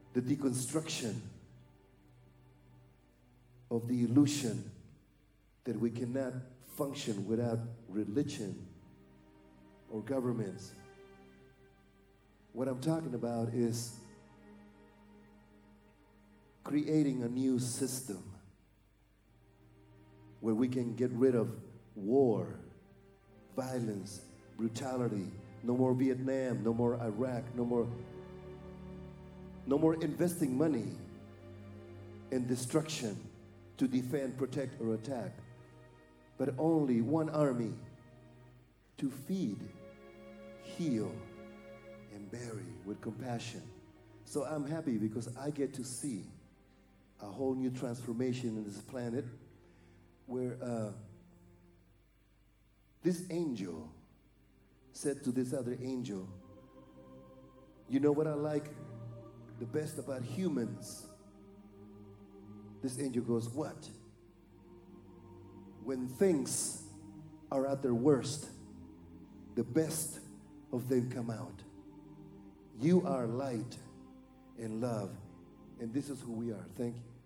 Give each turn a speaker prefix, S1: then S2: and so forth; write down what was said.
S1: the deconstruction of the illusion that we cannot function without religion or governments. What I'm talking about is creating a new system where we can get rid of war, violence, brutality. No more Vietnam, no more Iraq, no more investing money in destruction to defend, protect, or attack, but only one army to feed, heal, and bury with compassion. So I'm happy because I get to see a whole new transformation in this planet where this angel said to this other angel, you know what I like the best about humans? This angel goes, what? When things are at their worst, the best of them come out. You are light and love, and this is who we are. Thank you.